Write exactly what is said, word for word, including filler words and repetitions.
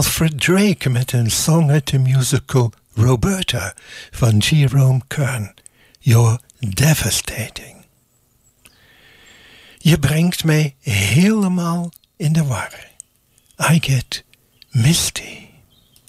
Alfred Drake met een song uit de musical Roberta van Jerome Kern. You're devastating. Je brengt mij helemaal in de war. I get misty.